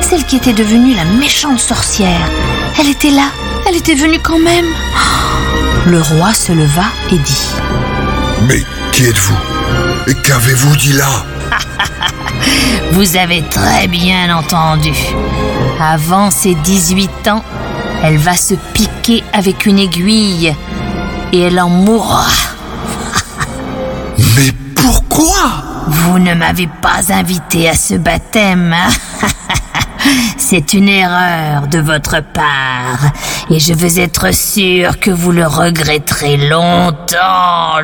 celle qui était devenue la méchante sorcière. Elle était là, elle était venue quand même. Le roi se leva et dit: Mais qui êtes-vous? Et qu'avez-vous dit là? Vous avez très bien entendu. Avant ses 18 ans, elle va se piquer avec une aiguille et elle en mourra. Mais pourquoi? Vous ne m'avez pas invité à ce baptême. C'est une erreur de votre part et je veux être sûr que vous le regretterez longtemps.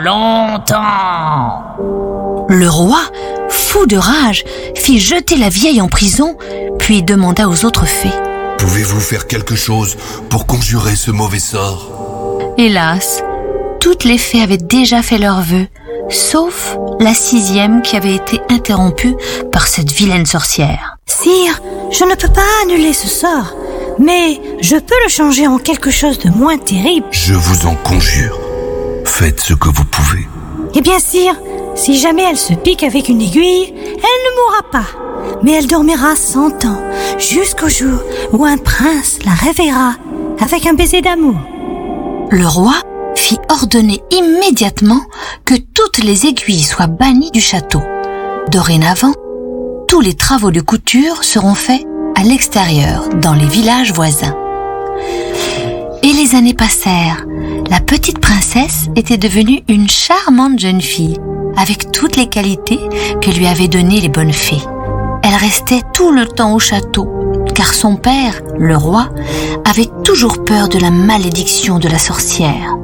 Le roi, fou de rage, fit jeter la vieille en prison, puis demanda aux autres fées: Pouvez-vous faire quelque chose pour conjurer ce mauvais sort? Hélas, toutes les fées avaient déjà fait leurs vœux, sauf la 6e qui avait été interrompue par cette vilaine sorcière. Sire, je ne peux pas annuler ce sort, mais je peux le changer en quelque chose de moins terrible. Je vous en conjure, faites ce que vous pouvez. Eh bien, sire, si jamais elle se pique avec une aiguille, elle ne mourra pas, mais elle dormira 100 ans, jusqu'au jour où un prince la réveillera avec un baiser d'amour. Le roi fit ordonner immédiatement que toutes les aiguilles soient bannies du château. Dorénavant, tous les travaux de couture seront faits à l'extérieur, dans les villages voisins. Et les années passèrent. La petite princesse était devenue une charmante jeune fille, avec toutes les qualités que lui avaient données les bonnes fées. Elle restait tout le temps au château, car son père, le roi, avait toujours peur de la malédiction de la sorcière.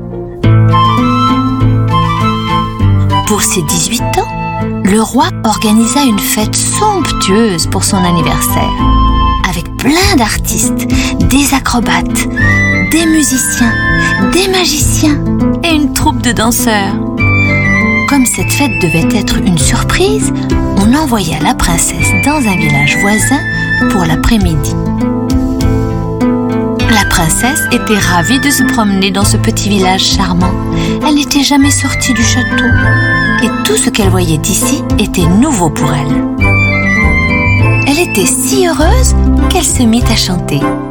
Pour ses 18 ans, le roi organisa une fête somptueuse pour son anniversaire, avec plein d'artistes, des acrobates, des musiciens, des magiciens et une troupe de danseurs. Comme cette fête devait être une surprise, on envoya la princesse dans un village voisin pour l'après-midi. La princesse était ravie de se promener dans ce petit village charmant. Elle n'était jamais sortie du château et tout ce qu'elle voyait ici était nouveau pour elle. Elle était si heureuse qu'elle se mit à chanter.